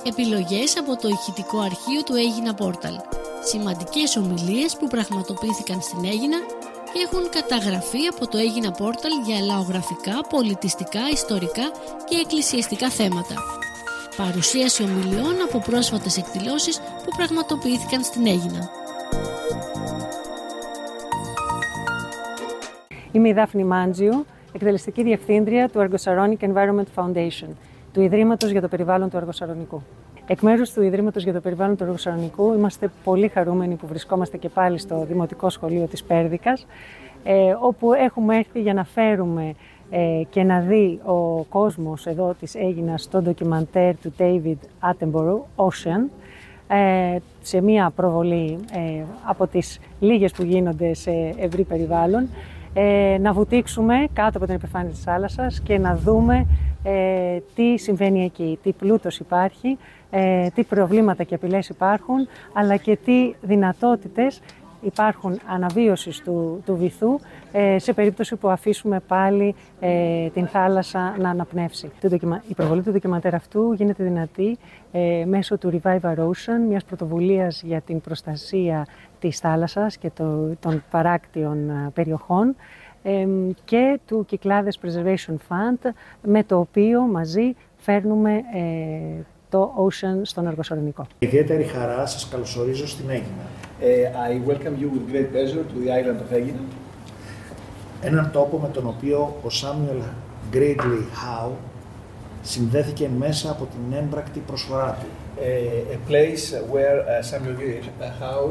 Επιλογές από το ηχητικό αρχείο του Aegina Portal. Σημαντικές ομιλίες που πραγματοποιήθηκαν στην Aegina και έχουν καταγραφεί από το Aegina Portal για λαογραφικά, πολιτιστικά, ιστορικά και εκκλησιαστικά θέματα. Παρουσίαση ομιλιών από πρόσφατες εκδηλώσεις που πραγματοποιήθηκαν στην Aegina. Είμαι η Δάφνη Μάντζιου, εκτελεστική διευθύντρια του Argosaronic Environment Foundation, του Ιδρύματος για το Περιβάλλον του Αργοσαρονικού. Εκ μέρους του Ιδρύματος για το Περιβάλλον του Αργοσαρονικού είμαστε πολύ χαρούμενοι που βρισκόμαστε και πάλι στο Δημοτικό Σχολείο της Πέρδικας, όπου έχουμε έρθει για να φέρουμε και να δει ο κόσμος εδώ της Aegina στο ντοκιμαντέρ του David Attenborough, Ocean, σε μία προβολή από τις λίγες που γίνονται σε ευρύ περιβάλλον, να βουτήξουμε κάτω από την επιφάνεια της θάλασσας και να δούμε τι συμβαίνει εκεί, τι πλούτος υπάρχει, τι προβλήματα και απειλές υπάρχουν, αλλά και τι δυνατότητες υπάρχουν αναβίωσης του βυθού σε περίπτωση που αφήσουμε πάλι την θάλασσα να αναπνεύσει. Η προβολή του ντοκιμαντέρ αυτού γίνεται δυνατή μέσω του Revive Our Ocean, μιας πρωτοβουλίας για την προστασία της θάλασσας και των παράκτιων περιοχών, και του Κυκλάδες Preservation Fund, με το οποίο μαζί φέρνουμε το Ocean στον Αργοσαρονικό. Ιδιαίτερη χαρά σας καλωσορίζω στην Aegina. I welcome you with great pleasure to the island of Aegina. Έναν τόπο με τον οποίο ο Samuel Gridley Howe συνδέθηκε μέσα από την έμπρακτη προσφορά του. A place where Samuel Howe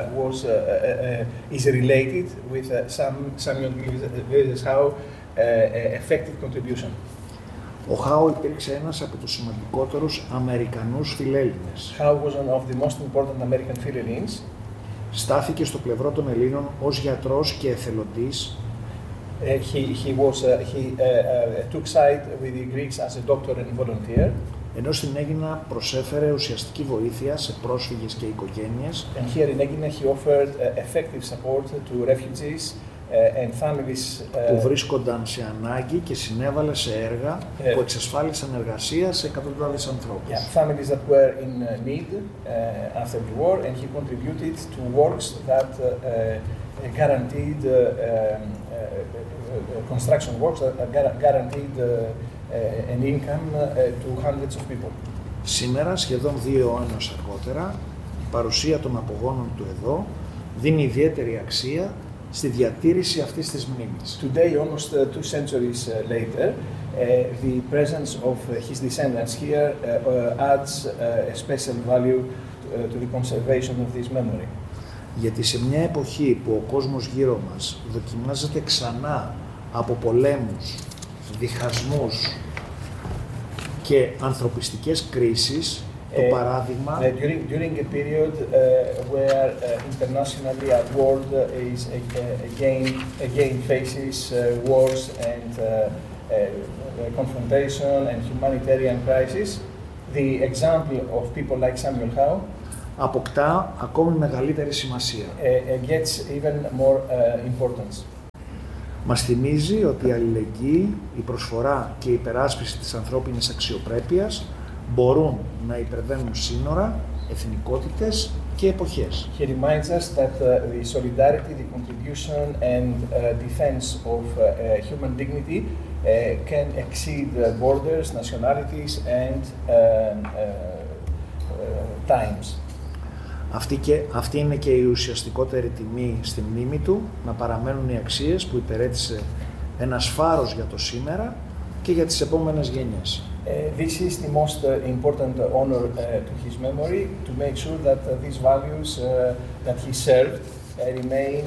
is related with Samuel Gridley Howe effective contribution. Ο Howe υπήρξε ένας από τους σημαντικότερους Αμερικανούς φιλέλληνες. Howe was one of the most important American Philhellenes. Στάθηκε στο πλευρό των Ελλήνων ως γιατρός και εθελοντής. He took side with the Greeks as a doctor and volunteer. Ενώ στην Aegina προσέφερε ουσιαστική βοήθεια σε πρόσφυγες και οικογένειες. And here in Aegina he offered effective support to refugees and families που βρίσκονταν σε ανάγκη και συνέβαλε σε έργα που εξασφάλισαν εργασία σε εκατοντάδες ανθρώπους. Families that were in need after the war, and he contributed to works that guaranteed construction works that guaranteed an income to hundreds of people. Σήμερα, σχεδόν 2 αιώνες αργότερα, η παρουσία των απογόνων του εδώ δίνει ιδιαίτερη αξία στη διατήρηση αυτής της μνήμης. Today, almost 2 centuries later, the presence of his descendants here adds a special value to the conservation of this memory. Γιατί σε μια εποχή που ο κόσμος γύρω μας δοκιμάζεται ξανά από πολέμους, διχασμούς και ανθρωπιστικές κρίσεις, το παράδειγμα during a period where internationally our world is again faces wars and confrontation and humanitarian crisis, the example of people like Samuel Howe αποκτά ακόμη μεγαλύτερη σημασία. Gets even more importance. Μας θυμίζει ότι η αλληλεγγύη, η προσφορά και η υπεράσπιση της ανθρώπινης αξιοπρέπειας μπορούν να υπερβαίνουν σύνορα, εθνικότητες και εποχές. He reminds us that the solidarity, the contribution and defense of human dignity can exceed borders, nationalities and times. Αυτή είναι και η ουσιαστικότερη τιμή στη μνήμη του, να παραμένουν οι αξίες που υπηρέτησε ένας φάρος για το σήμερα και για τις επόμενες γενιές. This is the most important honor to his memory, to make sure that these values that he served remain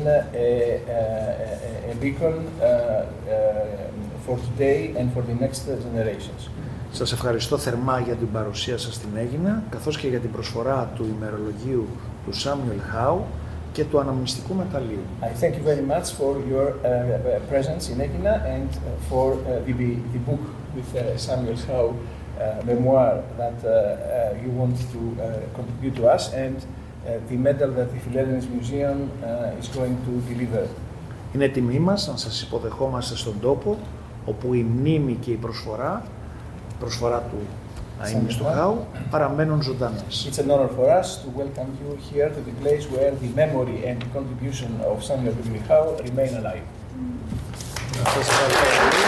a beacon for today and for the next generations. Σας ευχαριστώ θερμά για την παρουσία σας στην Aegina, καθώς και για την προσφορά του ημερολογίου του Samuel Howe και του αναμνηστικού μεταλλείου. I thank you very much for your presence in Aegina and for the book with Samuel Howe memoir that you want to contribute to us and the medal that the Philhellenes Museum is going to deliver. Είναι τιμή μας να σας υποδεχόμαστε στον τόπο όπου η μνήμη και η προσφορά του αείμνης του Χάου παραμένουν ζωντανές. It's an honor for us to welcome you here to the place where the memory and the contribution of Samuel Gridley Howe remain alive. Σας ευχαριστώ πολύ.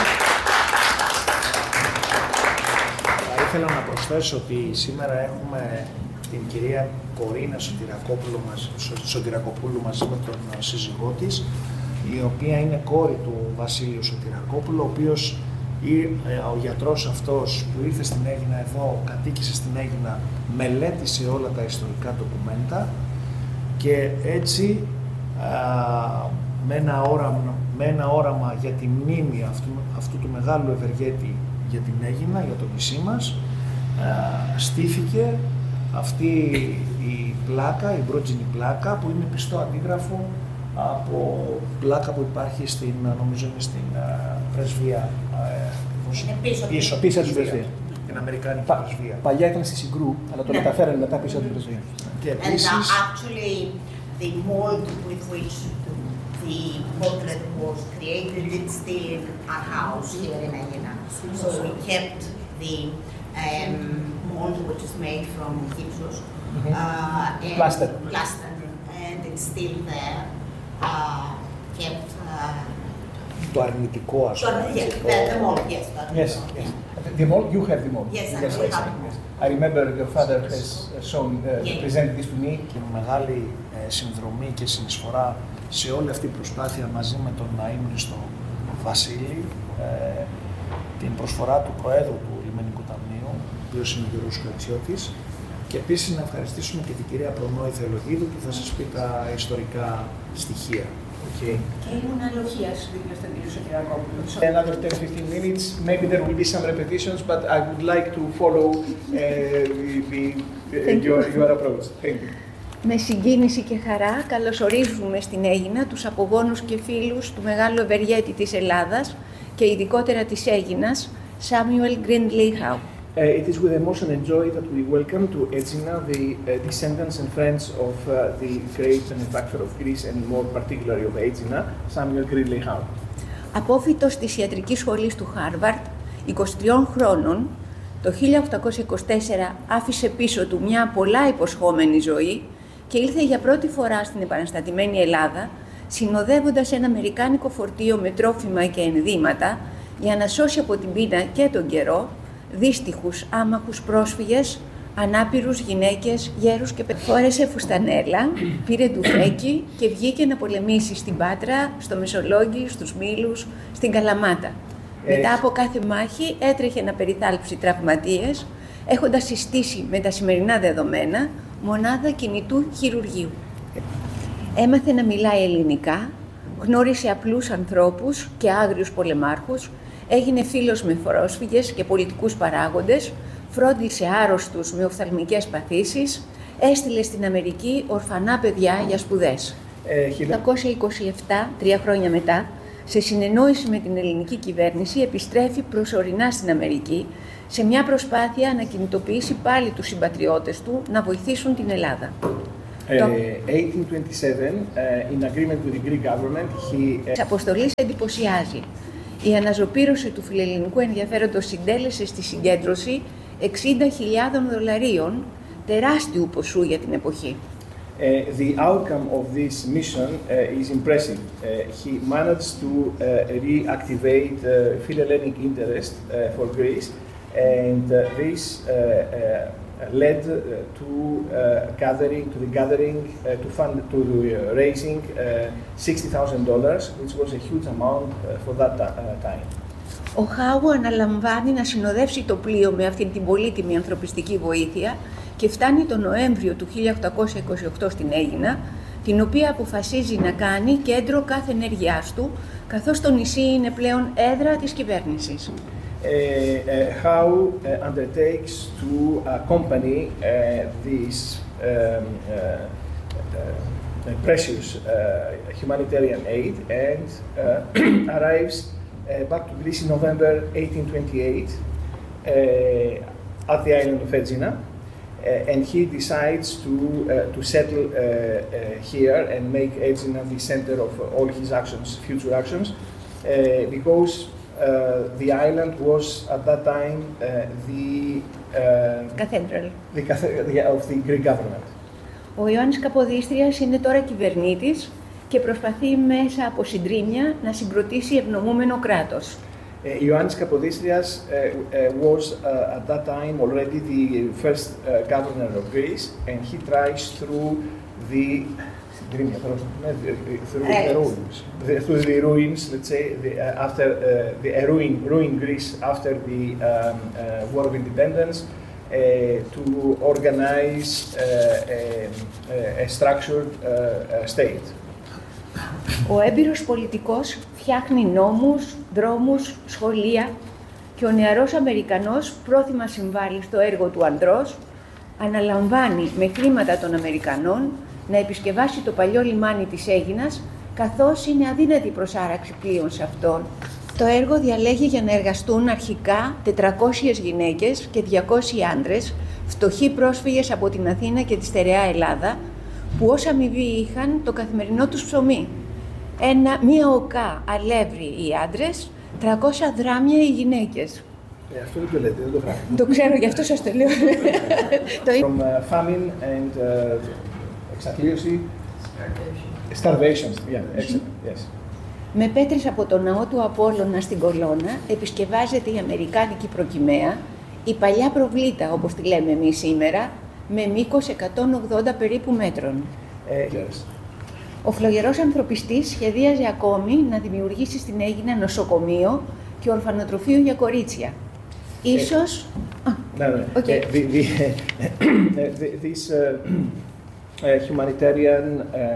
Θα ήθελα να προσθέσω ότι σήμερα έχουμε την κυρία Κορίνα Σωτηρακοπούλου μαζί με τον σύζυγό της, η οποία είναι κόρη του Βασίλειου Σωτηρακόπουλου, ο οποίος ο γιατρός αυτός που ήρθε στην Αίγινα εδώ, κατοίκησε στην Αίγινα, μελέτησε όλα τα ιστορικά ντοκουμέντα και έτσι με ένα όραμα για τη μνήμη αυτού του μεγάλου ευεργέτη για την Αίγινα, για το νησί μας, στήθηκε αυτή η πλάκα, η μπρότζινη πλάκα, που είναι πιστό αντίγραφο από πλάκα που υπάρχει νομίζω είναι στην πρεσβεία. Πίσω από την πρεσβεία. Την Αμερικάνικη πρεσβεία. Παλιά ήταν στη Συγκρού, αλλά το μεταφέρανε μετά πίσω από την πρεσβεία. Και επίσης, actually the mold with which the portrait was created is still in our house here in Aegina. So we kept the mold which is made from gypsum, plaster, and it's still there. Kept. Το αρνητικό, ας πούμε. The mold, yes. Yes. The mold, you have the mold. Yes, I have. I remember your father has shown, presented this to me. Και μεγάλη συνδρομή και συνεισφορά σε όλη αυτή την προσπάθεια μαζί με τον αείμνηστο Βασίλη, την προσφορά του Προέδρου του Λιμενικού Ταμείου, ο οποίος είναι ο Γιώργος Κρατσιώτης, και επίσης να ευχαριστήσουμε και την κυρία Προνόη Θεολογίδου που θα σας πει τα ιστορικά στοιχεία. Και ήμουν αλοχίας δίπλα στον κύριο Σωτηρακόπουλο. Another 10-15 minutes, maybe there will be some repetitions, but I would like to follow your approach. Thank you. Με συγκίνηση και χαρά καλωσορίζουμε στην Αίγινα τους απογόνους και φίλους του μεγάλου ευεργέτη της Ελλάδας και ειδικότερα της Αίγινας, Samuel Gridley Howe. It is with emotion and joy that we welcome to Aegina the descendants and friends of the great benefactor of Greece and more particularly of Aegina, Samuel Gridley Howe. Απόφοιτος της ιατρικής σχολής του Χάρβαρντ, 23 χρόνων, το 1824 άφησε πίσω του μια πολλά υποσχόμενη ζωή και ήλθε για πρώτη φορά στην επαναστατημένη Ελλάδα, συνοδεύοντας ένα αμερικάνικο φορτίο με τρόφιμα και ενδύματα για να σώσει από την πείνα και τον καιρό δύστιχους άμαχους πρόσφυγες, ανάπηρους γυναίκες, γέρους και παιδιά. Φόρεσε φουστανέλα, πήρε τουφέκι και βγήκε να πολεμήσει στην Πάτρα, στο Μεσολόγγι, στους Μήλους, στην Καλαμάτα. Μετά από κάθε μάχη έτρεχε να περιθάλψει τραυματίες, έχοντας συστήσει με τα σημερινά δεδομένα μονάδα κινητού χειρουργείου. Έμαθε να μιλάει ελληνικά, γνώρισε απλούς ανθρώπους και άγριους πολεμάρχους, έγινε φίλος με πρόσφυγες και πολιτικούς παράγοντες, φρόντισε άρρωστους με οφθαλμικές παθήσεις, έστειλε στην Αμερική ορφανά παιδιά για σπουδές. Το 1927, 3 χρόνια μετά, σε συνεννόηση με την ελληνική κυβέρνηση, επιστρέφει προσωρινά στην Αμερική, σε μια προσπάθεια να κινητοποιήσει πάλι τους συμπατριώτες του να βοηθήσουν την Ελλάδα. 1827, in agreement with the Greek government, he... Της αποστολής εντυπωσιάζει. Η αναζωπήρωση του φιλελληνικού ενδιαφέροντος συντέλεσε στη συγκέντρωση $60,000, τεράστιου ποσού για την εποχή. The outcome of this mission is impressive. He managed to reactivate Philhellenic interest for Greece, and this led to raising $60,000, which was a huge amount for that time. Ο Χάου αναλαμβάνει να συνοδεύσει το πλοίο με αυτήν την πολύτιμη ανθρωπιστική βοήθεια και φτάνει τον Νοέμβριο του 1828 στην Αίγινα, την οποία αποφασίζει να κάνει κέντρο κάθε ενέργειάς του, καθώς το νησί είναι πλέον έδρα της κυβέρνησης. How undertakes to accompany this precious humanitarian aid and arrives back to Greece in November 1828 at the island of Aegina, and he decides to settle here and make Aegina the center of all his actions, future actions, because the island was at that time the Cathedral. Of the Greek government. Ο Ιωάννης Καποδίστριας είναι τώρα κυβερνήτης και προσπαθεί μέσα από συντρίμμια να συγκροτήσει ευνομούμενο κράτος. Ioannis Kapodistrias was at that time already the first governor of Greece, and he tries through the ruins, let's say, after the ruined Greece after the War of Independence, to organize a structured state. Ο έμπειρος πολιτικός φτιάχνει νόμους, δρόμους, σχολεία και ο νεαρός Αμερικανός πρόθυμα συμβάλλει στο έργο του ανδρός, αναλαμβάνει με χρήματα των Αμερικανών να επισκευάσει το παλιό λιμάνι της Αίγινας, καθώς είναι αδύνατη προσάραξη πλοίων σε αυτόν. Το έργο διαλέγει για να εργαστούν αρχικά 400 γυναίκες και 200 άντρες, φτωχοί πρόσφυγες από την Αθήνα και τη στερεά Ελλάδα, που ως αμοιβή είχαν το καθημερινό τους ψωμί. Μία οκά αλεύρι οι άντρες, 300 δράμια οι γυναίκες. Αυτό δεν το λέτε, δεν το γράφω. Το ξέρω, γι' αυτό σας το λέω. From famine and εξαθλίωση, starvation. Yeah, excellent. Yes. Με πέτρες από το ναό του Απόλλωνα στην Κολώνα επισκευάζεται η αμερικάνικη προκυμαία, η παλιά προβλήτα, όπως τη λέμε εμείς σήμερα, με μήκος 180 περίπου μέτρων. Yes. Ο φλογερός ανθρωπιστής σχεδίαζε ακόμη να δημιουργήσει στην Αίγινα νοσοκομείο και ορφανοτροφείο για κορίτσια. Ίσως... Okay. This humanitarian,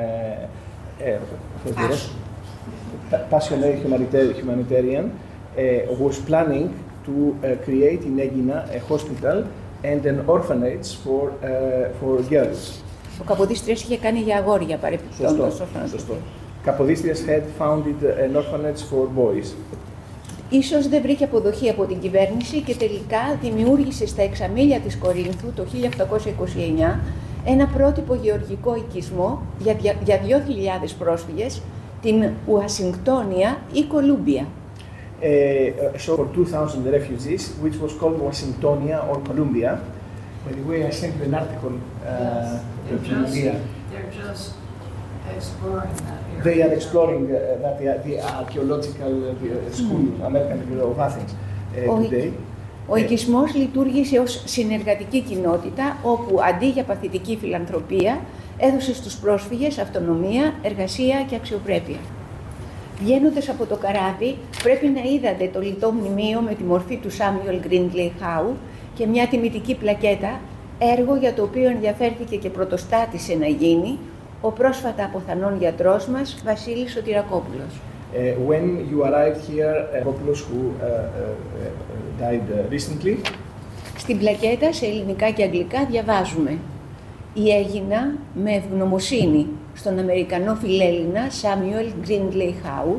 passionate humanitarian was planning to create in Aegina a hospital and an orphanage for girls. Ο Καποδίστριας είχε κάνει για αγόρια παρεπιπτόντως. Σωστό. Καποδίστριας had founded an orphanage for boys. Ίσως δεν βρήκε αποδοχή από την κυβέρνηση και τελικά δημιούργησε στα εξαμήλια της Κορίνθου το 1829 ένα πρότυπο γεωργικό οικισμό για 2.000 πρόσφυγες, την Ουασιγκτόνια ή Κολούμπια. So for 2,000 refugees, which was called Washingtonia or Columbia. By the way, I sent you an article to India. They're just exploring that area. They are exploring the archaeological school, American of Athens, today. Ο οικισμός λειτουργήσε ως συνεργατική κοινότητα, όπου αντί για παθητική φιλανθρωπία, έδωσε στους πρόσφυγες αυτονομία, εργασία και αξιοπρέπεια. Βγαίνοντας από το καράβι, πρέπει να είδατε το λιτό μνημείο με τη μορφή του Samuel Grindley Howe και μια τιμητική πλακέτα, έργο για το οποίο ενδιαφέρθηκε και πρωτοστάτησε να γίνει ο πρόσφατα αποθανών γιατρός μας, Βασίλης Σωτηρακόπουλος. When you arrived here, Kopoulos, who died recently. Στην πλακέτα, σε ελληνικά και αγγλικά, διαβάζουμε «Η Αίγινα με ευγνωμοσύνη στον Αμερικανό φιλέλληνα Samuel Grindley Howe,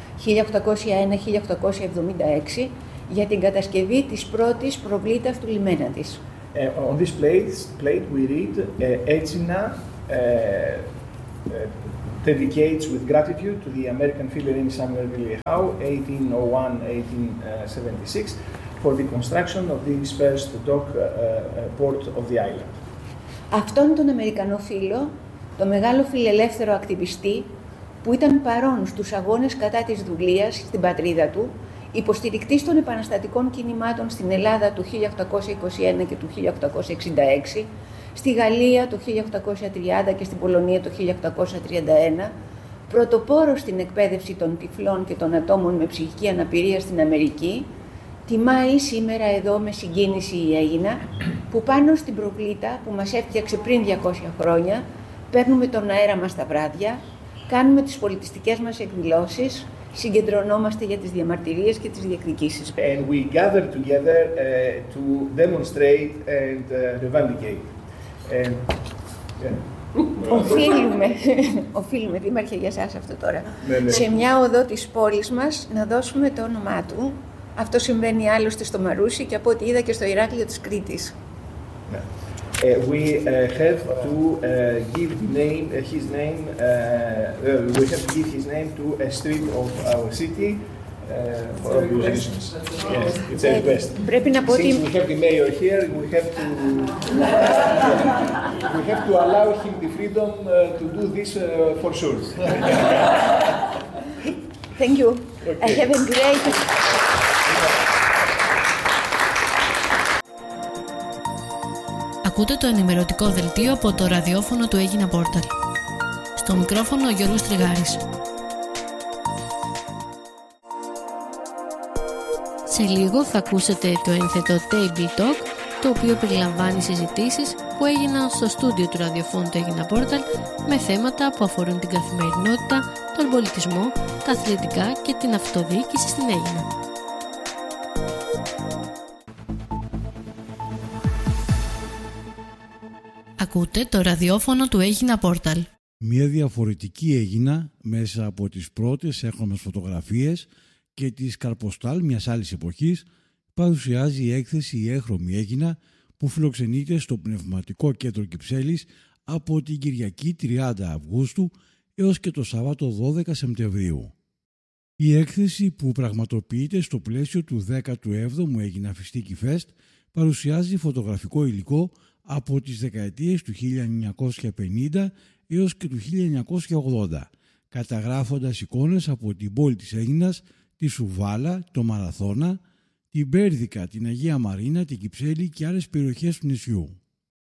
1801-1876, για την κατασκευή της πρώτης προβλήτας του λιμένα της». On this plate we read Aegina dedicates with gratitude to the American philarine Samuel Grindley Howe, 1801-1876, for the construction of this first dock port of the island. Αυτόν τον Αμερικανό φίλο, το μεγάλο φιλελεύθερο ακτιβιστή, που ήταν παρόν στους αγώνες κατά της δουλείας στην πατρίδα του, υποστηρικτής των επαναστατικών κινημάτων στην Ελλάδα του 1821 και του 1866, στη Γαλλία το 1830 και στην Πολωνία το 1831, πρωτοπόρος στην εκπαίδευση των τυφλών και των ατόμων με ψυχική αναπηρία στην Αμερική, τιμάει σήμερα εδώ με συγκίνηση η Αίγινα, που πάνω στην προβλήτα που μας έφτιαξε πριν 200 χρόνια, παίρνουμε τον αέρα μας τα βράδια, κάνουμε τις πολιτιστικές μας εκδηλώσεις, συγκεντρωνόμαστε για τις διαμαρτυρίες και τις διεκδικήσεις. And we gather together to demonstrate and revindicate. Οφείλουμε, Δήμαρχε, για εσάς αυτό τώρα, σε μια οδό της πόλης μας να δώσουμε το όνομά του. Αυτό συμβαίνει άλλωστε στο Μαρούσι και από ό,τι είδα και στο Ηράκλειο της Κρήτης. We have to give his name to a street of our city for obvious reasons. Yes, it's a request. Πρέπει να πω ότι... Since we have the mayor here, we have to allow him the freedom to do this for sure. Thank you. Okay. I have a great... Ακούτε το ενημερωτικό δελτίο από το ραδιόφωνο του Έγινα Πόρταλ. Στο μικρόφωνο ο Γιώργος Τριγάρης. Σε λίγο θα ακούσετε το ένθετο Table Talk, το οποίο περιλαμβάνει συζητήσεις που έγιναν στο στούντιο του ραδιοφώνου του Έγινα Πόρταλ με θέματα που αφορούν την καθημερινότητα, τον πολιτισμό, τα αθλητικά και την αυτοδιοίκηση στην Αίγινα. Ακούτε το ραδιόφωνο του Έγινα Πόρταλ. Μια διαφορετική Αίγινα μέσα από τις πρώτες έχρωμες φωτογραφίες και τις καρποστάλ μιας άλλης εποχής παρουσιάζει η έκθεση «Η Έχρωμη Αίγινα» που φιλοξενείται στο Πνευματικό Κέντρο Κυψέλης από την Κυριακή 30 Αυγούστου έως και το Σάββατο 12 Σεπτεμβρίου. Η έκθεση που πραγματοποιείται στο πλαίσιο του 17ου Αίγινα Φιστίκι Φεστ παρουσιάζει φωτογραφικό υλικό από τις δεκαετίες του 1950 έως και του 1980, καταγράφοντας εικόνες από την πόλη της Αίγινας, τη Σουβάλα, το Μαραθώνα, την Πέρδικα, την Αγία Μαρίνα, την Κυψέλη και άλλες περιοχές του νησιού.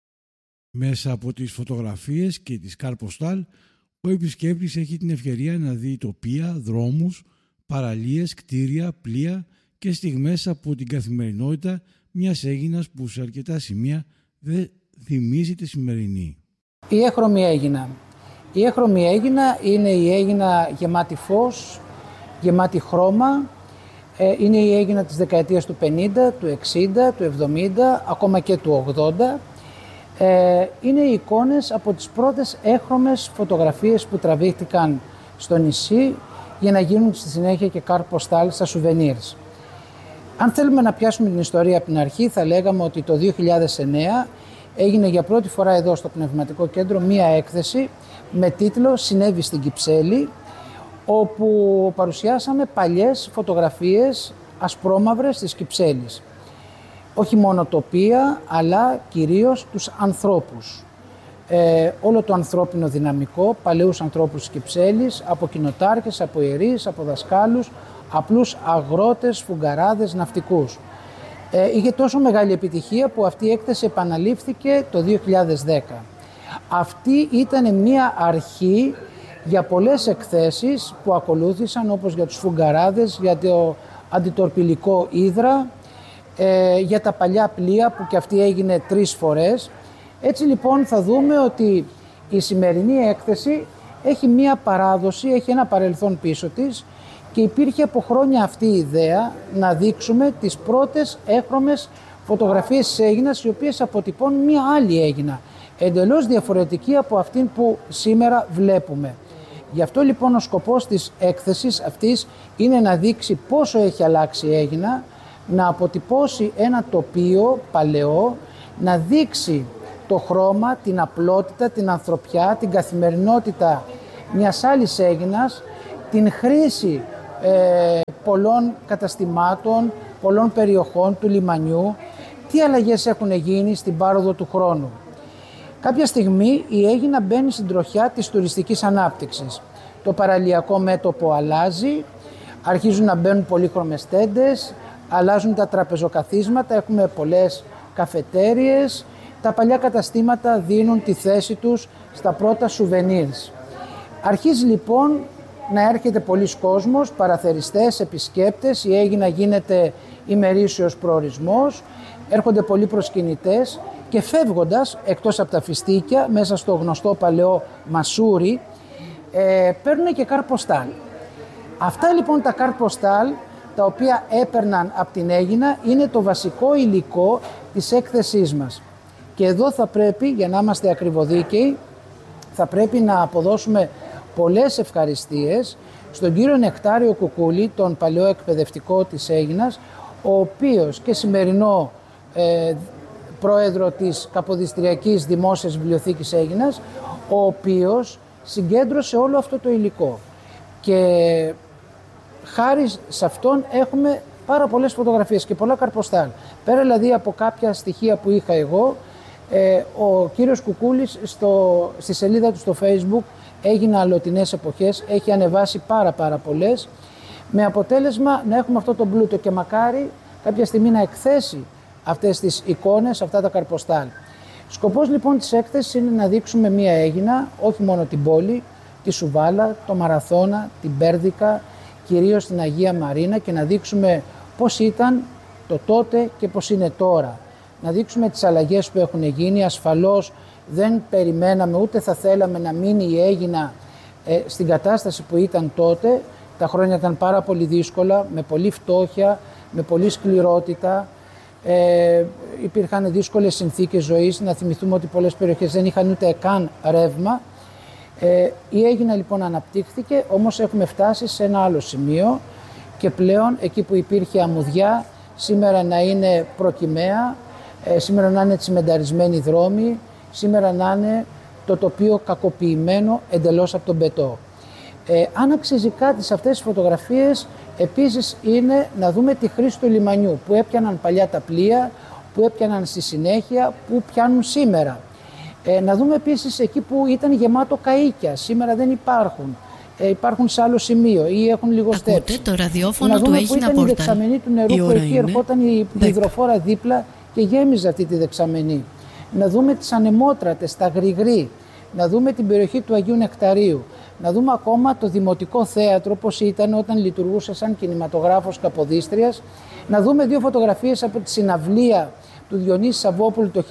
Μέσα από τις φωτογραφίες και τις καρποστάλ, ο επισκέπτης έχει την ευκαιρία να δει τοπία, δρόμους, παραλίες, κτίρια, πλοία και στιγμές από την καθημερινότητα μιας Αίγινας που σε αρκετά σημεία δεν θυμίζει τη σημερινή. Η Έχρωμη Αίγινα. Η Έχρωμη Αίγινα είναι η Αίγινα γεμάτη φως, γεμάτη χρώμα. Είναι η Αίγινα της δεκαετίας του 50, του 60, του 70, ακόμα και του 80. Είναι οι εικόνες από τις πρώτες έχρωμες φωτογραφίες που τραβήχτηκαν στο νησί για να γίνουν στη συνέχεια και καρποστάλ στα σουβενίρς. Αν θέλουμε να πιάσουμε την ιστορία από την αρχή, θα λέγαμε ότι το 2009 έγινε για πρώτη φορά εδώ στο Πνευματικό Κέντρο μία έκθεση με τίτλο «Συνέβη στην Κυψέλη», όπου παρουσιάσαμε παλιές φωτογραφίες ασπρόμαυρες της Κυψέλης. Όχι μόνο τοπία, αλλά κυρίως τους ανθρώπους. Όλο το ανθρώπινο δυναμικό, παλαιούς ανθρώπους της Κυψέλης, από κοινοτάρχες, από ιερείς, από δασκάλους, απλούς αγρότες, φουγκαράδες, ναυτικούς. Είχε τόσο μεγάλη επιτυχία που αυτή η έκθεση επαναλήφθηκε το 2010. Αυτή ήταν μία αρχή για πολλές εκθέσεις που ακολούθησαν, όπως για τους φουγκαράδες, για το αντιτορπιλικό ύδρα, για τα παλιά πλοία που και αυτή έγινε 3 φορές. Έτσι λοιπόν θα δούμε ότι η σημερινή έκθεση έχει μία παράδοση, έχει ένα παρελθόν πίσω της και υπήρχε από χρόνια αυτή η ιδέα να δείξουμε τις πρώτες έχρωμες φωτογραφίες της Αίγινας, οι οποίες αποτυπώνουν μία άλλη Αίγινα, εντελώς διαφορετική από αυτήν που σήμερα βλέπουμε. Γι' αυτό λοιπόν ο σκοπός της έκθεσης αυτής είναι να δείξει πόσο έχει αλλάξει η Αίγινα, να αποτυπώσει ένα τοπίο παλαιό, να δείξει το χρώμα, την απλότητα, την ανθρωπιά, την καθημερινότητα μιας άλλης Αίγινας, την χρήση πολλών καταστημάτων, πολλών περιοχών του λιμανιού, τι αλλαγές έχουν γίνει στην πάροδο του χρόνου. Κάποια στιγμή η Αίγινα μπαίνει στην τροχιά της τουριστικής ανάπτυξης. Το παραλιακό μέτωπο αλλάζει, αρχίζουν να μπαίνουν πολύχρωμες τέντες, αλλάζουν τα τραπεζοκαθίσματα, έχουμε πολλές καφετέριες, τα παλιά καταστήματα δίνουν τη θέση τους στα πρώτα σουβενίρς. Αρχίζει λοιπόν να έρχεται πολλής κόσμος, παραθεριστές, επισκέπτες, η Αίγινα γίνεται ημερήσιος προορισμός, έρχονται πολλοί προσκυνητές και φεύγοντας, εκτός από τα φιστίκια, μέσα στο γνωστό παλαιό Μασούρι, παίρνουν και καρποστάλ. Αυτά λοιπόν τα καρποστάλ, τα οποία έπαιρναν από την Αίγινα, είναι το βασικό υλικό της έκθεσής μας. Και εδώ θα πρέπει, για να είμαστε ακριβοδίκαιοι, θα πρέπει να αποδώσουμε πολλές ευχαριστίες στον κύριο Νεκτάριο Κουκούλη, τον παλαιό εκπαιδευτικό της Αίγινας, ο οποίος και σημερινό πρόεδρο της Καποδιστριακής Δημόσιας Βιβλιοθήκης Αίγινας, ο οποίος συγκέντρωσε όλο αυτό το υλικό. Και χάρη σε αυτόν έχουμε πάρα πολλές φωτογραφίες και πολλά καρποστάλ. Πέρα δηλαδή από κάποια στοιχεία που είχα εγώ, ο κύριος Κουκούλης στη σελίδα του στο Facebook Έγινα Αλλοτινές Εποχές, έχει ανεβάσει πάρα πολλές, με αποτέλεσμα να έχουμε αυτό το πλούτο και μακάρι κάποια στιγμή να εκθέσει αυτές τις εικόνες, αυτά τα καρποστάλ. Σκοπός λοιπόν της έκθεσης είναι να δείξουμε μία Αίγινα, όχι μόνο την πόλη, τη Σουβάλα, το Μαραθώνα, την Πέρδικα, κυρίως την Αγία Μαρίνα, και να δείξουμε πώς ήταν το τότε και πώς είναι τώρα. Να δείξουμε τις αλλαγές που έχουν γίνει. Ασφαλώς δεν περιμέναμε ούτε θα θέλαμε να μείνει η Αίγινα στην κατάσταση που ήταν τότε. Τα χρόνια ήταν πάρα πολύ δύσκολα, με πολλή φτώχεια, με πολλή σκληρότητα. Υπήρχαν δύσκολες συνθήκες ζωής. Να θυμηθούμε ότι πολλές περιοχές δεν είχαν ούτε καν ρεύμα. Η Αίγινα λοιπόν αναπτύχθηκε, όμως έχουμε φτάσει σε ένα άλλο σημείο και πλέον εκεί που υπήρχε αμμουδιά, σήμερα να είναι προκυμαία, σήμερα να είναι τσιμενταρισμένοι δρόμοι, σήμερα να είναι το τοπίο κακοποιημένο εντελώς από τον μπετό. Αν αξίζει κάτι σε αυτές τις φωτογραφίες επίσης είναι να δούμε τη χρήση του λιμανιού που έπιαναν παλιά τα πλοία, που έπιαναν στη συνέχεια, που πιάνουν σήμερα. Να δούμε επίσης εκεί που ήταν γεμάτο καΐκια, σήμερα δεν υπάρχουν. Υπάρχουν σε άλλο σημείο ή έχουν λιγοστέψει. Ακούτε το ραδιόφωνο του Έγινα Πόρταλ. Η δεξαμενή του νερού που εκεί ερχόταν η υδροφόρα δίπλα και γέμιζε αυτή τη δεξαμενή. Να δούμε τις ανεμότρατες, τα γρηγρή. Να δούμε την περιοχή του Αγίου Νεκταρίου. Να δούμε ακόμα το Δημοτικό Θέατρο πώς ήταν όταν λειτουργούσε σαν κινηματογράφος Καποδίστριας. Να δούμε δύο φωτογραφίες από τη συναυλία του Διονύση Σαββόπουλου το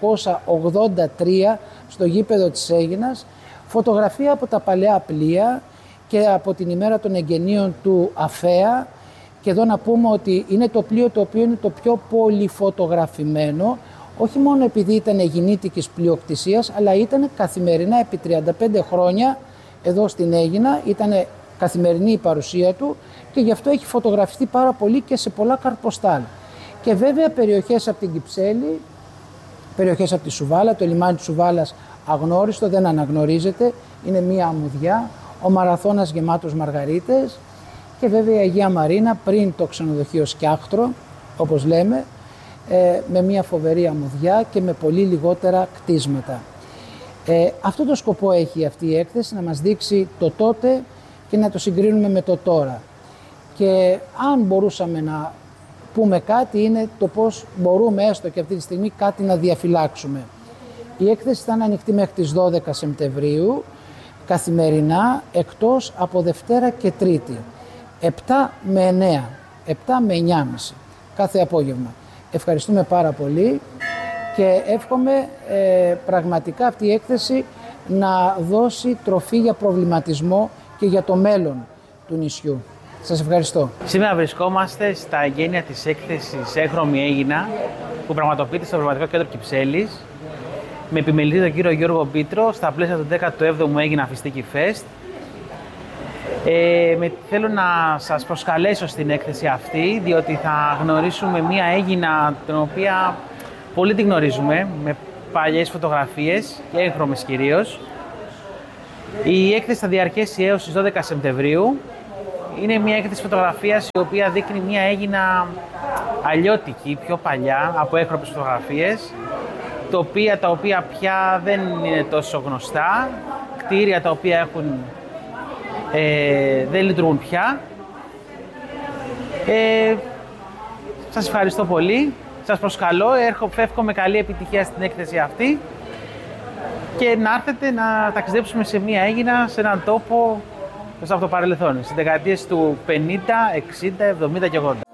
1983 στο γήπεδο της Αίγινας. Φωτογραφία από τα παλαιά πλοία και από την ημέρα των εγγενείων του Αφέα. Και εδώ να πούμε ότι είναι το πλοίο το οποίο είναι το πιο πολυφωτογραφημένο, όχι μόνο επειδή ήταν αιγινήτικης πλειοκτησίας, αλλά ήταν καθημερινά επί 35 χρόνια εδώ στην Αίγινα, ήταν καθημερινή η παρουσία του και γι' αυτό έχει φωτογραφιστεί πάρα πολύ και σε πολλά καρποστάλ. Και βέβαια περιοχές από την Κυψέλη, περιοχές από τη Σουβάλα, το λιμάνι της Σουβάλας αγνώριστο, δεν αναγνωρίζεται, είναι μία αμμουδιά, ο Μαραθώνας γεμάτος μαργαρίτες και βέβαια η Αγία Μαρίνα πριν το ξενοδοχείο Σκιάχτρο, όπως λέμε, με μία φοβερή αμμουδιά και με πολύ λιγότερα κτίσματα. Αυτό το σκοπό έχει αυτή η έκθεση, να μας δείξει το τότε και να το συγκρίνουμε με το τώρα. Και αν μπορούσαμε να πούμε κάτι είναι το πώς μπορούμε έστω και αυτή τη στιγμή κάτι να διαφυλάξουμε. Η έκθεση θα είναι ανοιχτή μέχρι τις 12 Σεπτεμβρίου, καθημερινά, εκτός από Δευτέρα και Τρίτη, 7 με 9, 7 με 9.30 κάθε απόγευμα. Ευχαριστούμε πάρα πολύ και εύχομαι πραγματικά αυτή η έκθεση να δώσει τροφή για προβληματισμό και για το μέλλον του νησιού. Σας ευχαριστώ. Σήμερα βρισκόμαστε στα εγγένεια της έκθεσης Έγχρωμη Αίγινα που πραγματοποιείται στο Πνευματικό Κέντρο Κυψέλης με επιμελητή τον κύριο Γιώργο Πίτρο στα πλαίσια του 17ου Αίγινα Φιστίκι Φεστ. Θέλω να σας προσκαλέσω στην έκθεση αυτή, διότι θα γνωρίσουμε μία Αίγινα την οποία πολύ την γνωρίζουμε, με παλιές φωτογραφίες και έγχρωμες κυρίως. Η έκθεση θα διαρκέσει έως τις 12 Σεπτεμβρίου. Είναι μια έκθεση φωτογραφίας η οποία δείχνει μια Αίγινα αλλιώτικη, πιο παλιά, από έγχρωμες φωτογραφίες, τα οποία πια δεν είναι τόσο γνωστά, κτίρια τα οποία δεν λειτουργούν πια. Σας ευχαριστώ πολύ, σας προσκαλώ, εύχομαι καλή επιτυχία στην έκθεση αυτή και να έρθετε να ταξιδέψουμε σε μια Αίγινα, σε έναν τόπο από το παρελθόν, στις δεκαετίες του 50, 60, 70 και 80.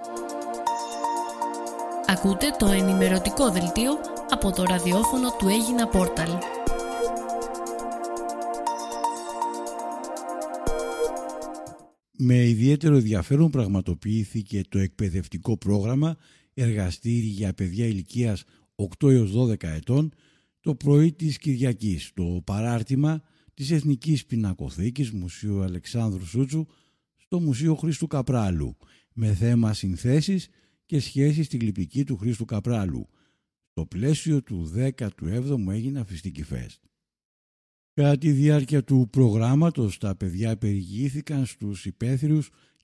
Ακούτε το ενημερωτικό δελτίο από το ραδιόφωνο του Έγινα Πόρταλ. Με ιδιαίτερο ενδιαφέρον πραγματοποιήθηκε το εκπαιδευτικό πρόγραμμα εργαστήρι για παιδιά ηλικίας 8 έως 12 ετών το πρωί της Κυριακής στο παράρτημα της Εθνικής Πινακοθήκης Μουσείου Αλεξάνδρου Σούτσου στο Μουσείο Χρήστου Καπράλου με θέμα συνθέσεις και σχέσεις στη γλυπτική του Χρήστου Καπράλου στο πλαίσιο του 17ου Αίγινα Φιστίκι Φεστ. Κατά τη διάρκεια του προγράμματος τα παιδιά περιηγήθηκαν στους υπαίθριους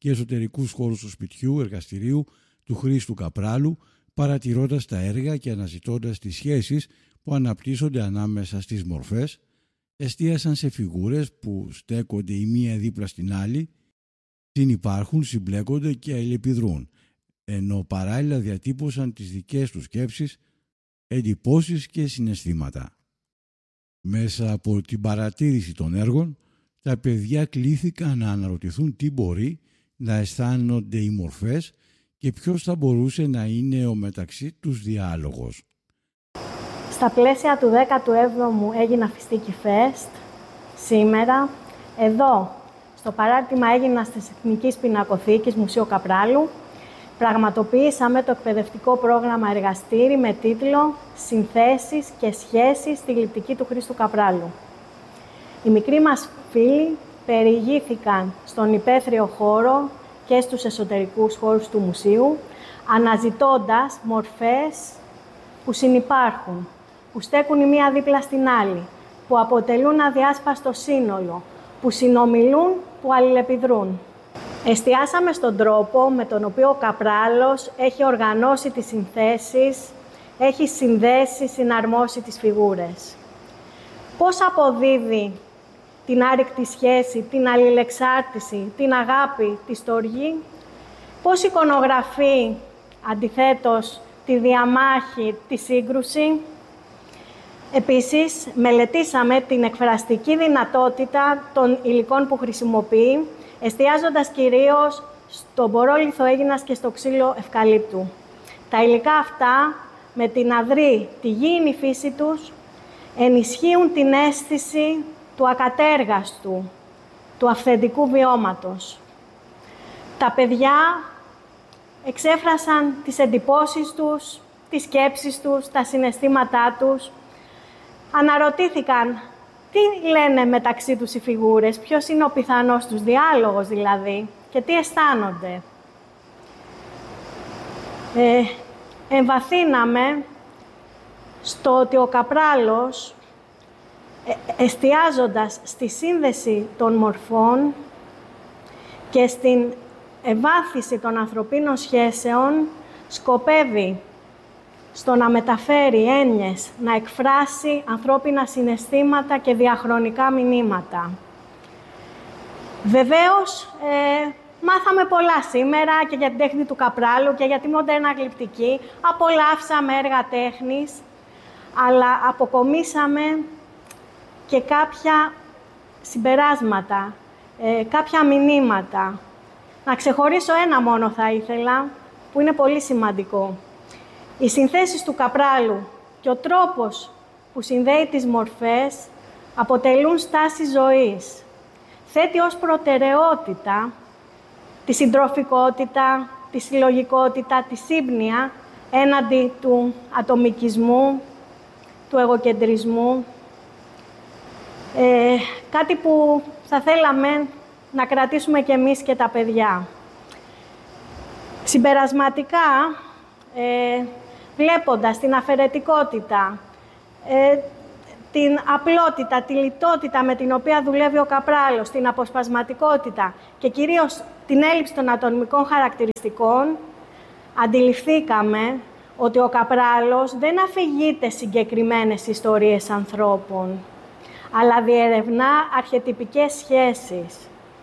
και εσωτερικούς χώρους του σπιτιού, εργαστηρίου του Χρήστου Καπράλου, παρατηρώντας τα έργα και αναζητώντας τις σχέσεις που αναπτύσσονται ανάμεσα στις μορφές, εστίασαν σε φιγούρες που στέκονται η μία δίπλα στην άλλη, συνυπάρχουν, συμπλέκονται και αλληλεπιδρούν, ενώ παράλληλα διατύπωσαν τις δικές τους σκέψεις, εντυπώσεις και συναισθήματα. Μέσα από την παρατήρηση των έργων, τα παιδιά κλήθηκαν να αναρωτηθούν τι μπορεί να αισθάνονται οι μορφές και ποιος θα μπορούσε να είναι ο μεταξύ τους διάλογος. Στα πλαίσια του 17ου Έγινα Φιστίκι Fest, σήμερα, εδώ, στο παράρτημα Έγινας της Εθνικής Πινακοθήκης Μουσείου Καπράλου, πραγματοποιήσαμε το εκπαιδευτικό πρόγραμμα εργαστήρι με τίτλο «Συνθέσεις και σχέσεις στη γλυπτική του Χρήστου Καπράλου». Οι μικροί μας φίλοι περιηγήθηκαν στον υπαίθριο χώρο και στους εσωτερικούς χώρους του μουσείου, αναζητώντας μορφές που συνυπάρχουν, που στέκουν η μία δίπλα στην άλλη, που αποτελούν αδιάσπαστο σύνολο, που συνομιλούν, που αλληλεπιδρούν. Εστιάσαμε στον τρόπο με τον οποίο ο Καπράλος έχει οργανώσει τις συνθέσεις, έχει συνδέσει, συναρμόσει τις φιγούρες. Πώς αποδίδει την άρρηκτη σχέση, την αλληλεξάρτηση, την αγάπη, τη στοργή, πώς εικονογραφεί αντιθέτως τη διαμάχη, τη σύγκρουση. Επίσης, μελετήσαμε την εκφραστική δυνατότητα των υλικών που χρησιμοποιεί, εστιάζοντας κυρίως στον πορόλιθο Αίγινας και στο ξύλο ευκαλύπτου. Τα υλικά αυτά, με την αδρή, τη γήινη φύση τους, ενισχύουν την αίσθηση του ακατέργαστου, του αυθεντικού βιώματος. Τα παιδιά εξέφρασαν τις εντυπώσεις τους, τις σκέψεις τους, τα συναισθήματά τους. Αναρωτήθηκαν τι λένε μεταξύ τους οι φιγούρες, ποιος είναι ο πιθανός τους διάλογος δηλαδή και τι αισθάνονται. Εμβαθύναμε στο ότι ο Καπράλος, εστιάζοντας στη σύνδεση των μορφών και στην ευάθυνση των ανθρωπίνων σχέσεων, σκοπεύει στο να μεταφέρει έννοιες, να εκφράσει ανθρώπινα συναισθήματα και διαχρονικά μηνύματα. Βεβαίως, μάθαμε πολλά σήμερα και για την τέχνη του Καπράλου και για τη μοντέρνα γλυπτική. Απολαύσαμε έργα τέχνης, αλλά αποκομίσαμε και κάποια συμπεράσματα, κάποια μηνύματα. Να ξεχωρίσω ένα μόνο θα ήθελα, που είναι πολύ σημαντικό. Οι συνθέσεις του Καπράλου και ο τρόπος που συνδέει τις μορφές αποτελούν στάση ζωής. Θέτει ως προτεραιότητα τη συντροφικότητα, τη συλλογικότητα, τη σύμπνοια έναντι του ατομικισμού, του εγωκεντρισμού. Κάτι που θα θέλαμε να κρατήσουμε κι εμείς και τα παιδιά. Συμπερασματικά, βλέποντας την αφαιρετικότητα, την απλότητα, τη λιτότητα με την οποία δουλεύει ο Καπράλος, την αποσπασματικότητα και κυρίως την έλλειψη των ατομικών χαρακτηριστικών, αντιληφθήκαμε ότι ο Καπράλος δεν αφηγείται συγκεκριμένες ιστορίες ανθρώπων, αλλά διερευνά αρχετυπικές σχέσεις.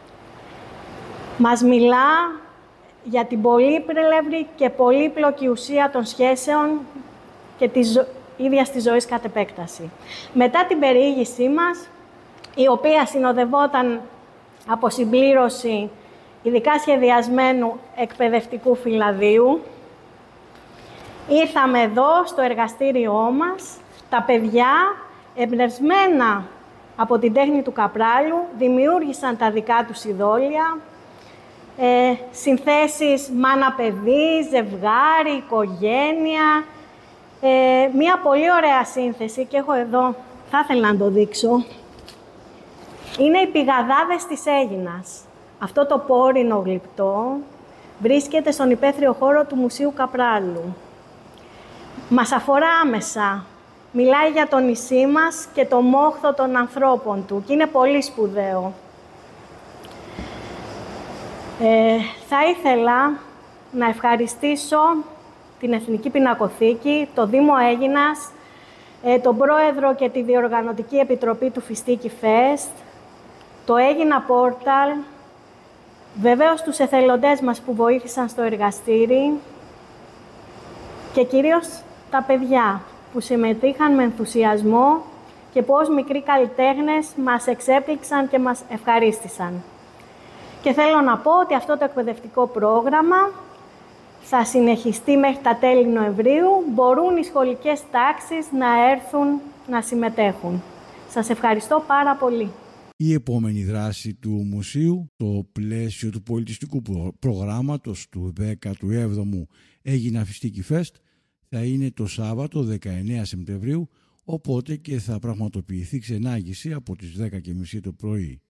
Μας μιλά για την πολύπλευρη και πολύπλοκη ουσία των σχέσεων και της ίδιας της ζωής κατ' επέκταση. Μετά την περιήγησή μας, η οποία συνοδευόταν από συμπλήρωση ειδικά σχεδιασμένου εκπαιδευτικού φυλαδίου, ήρθαμε εδώ στο εργαστήριό μας. Τα παιδιά, εμπνευσμένα από την τέχνη του Καπράλου, δημιούργησαν τα δικά τους ειδόλια, συνθέσεις μάνα-παιδί, ζευγάρι, οικογένεια. Μία πολύ ωραία σύνθεση, και έχω εδώ, θα ήθελα να το δείξω, είναι οι πηγαδάδες της Αίγινας. Αυτό το πόρινο γλυπτό βρίσκεται στον υπαίθριο χώρο του Μουσείου Καπράλου. Μας αφορά άμεσα. Μιλάει για το νησί μας και το μόχθο των ανθρώπων του και είναι πολύ σπουδαίο. Θα ήθελα να ευχαριστήσω την Εθνική Πινακοθήκη, το Δήμο Αίγινας, τον Πρόεδρο και τη Διοργανωτική Επιτροπή του Φιστίκι Fest, το Αίγινα Portal, βεβαίως τους εθελοντές μας που βοήθησαν στο εργαστήρι και κυρίως τα παιδιά που συμμετείχαν με ενθουσιασμό και που ως μικροί καλλιτέχνες μας εξέπληξαν και μας ευχαρίστησαν. Και θέλω να πω ότι αυτό το εκπαιδευτικό πρόγραμμα θα συνεχιστεί μέχρι τα τέλη Νοεμβρίου. Μπορούν οι σχολικές τάξεις να έρθουν να συμμετέχουν. Σας ευχαριστώ πάρα πολύ. Η επόμενη δράση του Μουσείου, στο πλαίσιο του πολιτιστικού προγράμματος του 17ου Αίγινα Φιστίκι Fest, θα είναι το Σάββατο 19 Σεπτεμβρίου, οπότε και θα πραγματοποιηθεί ξενάγηση από τις 10:30 το πρωί.